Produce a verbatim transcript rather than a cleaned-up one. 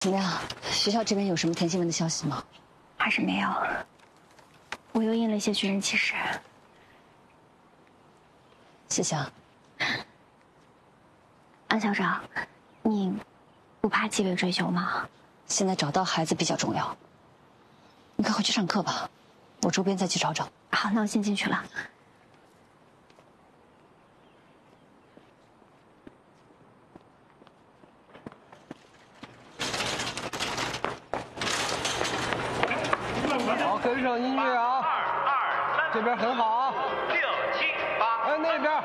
怎么样？学校这边有什么田新闻的消息吗？ 还是没有。我又印了一些寻人启事。 谢谢啊。 安校长，你不怕纪委追究吗？ 现在找到孩子比较重要。你快回去上课吧，我周边再去找找。 好，那我先进去了。 好，跟上音乐啊！这边很好啊。 六七八。 哎，那边。